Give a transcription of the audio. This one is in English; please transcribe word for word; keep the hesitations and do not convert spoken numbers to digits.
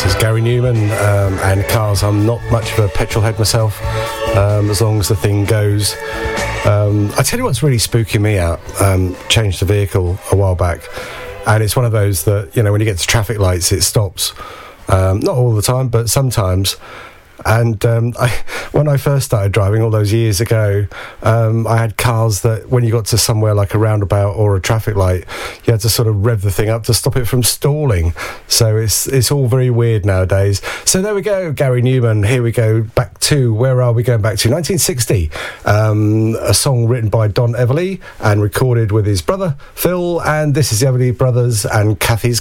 This is Gary Newman um, and cars. I'm not much of a petrol head myself, um, as long as the thing goes. Um, I tell you what's really spooking me out. Um, changed the vehicle a while back, and it's one of those that, you know, when you get to traffic lights, it stops. Um, not all the time, but sometimes. And um, I, when I first started driving all those years ago, um, I had cars that when you got to somewhere like a roundabout or a traffic light, you had to sort of rev the thing up to stop it from stalling. So it's it's all very weird nowadays. So there we go, Gary Newman. Here we go back to, where are we going back to? nineteen sixty. Um, a song written by Don Everly and recorded with his brother, Phil. And this is the Everly Brothers and Kathy's